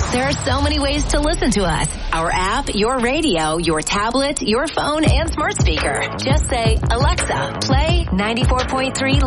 There are so many ways to listen to us. Our app, your radio, your tablet, your phone, and smart speaker. Just say, Alexa, play 94.3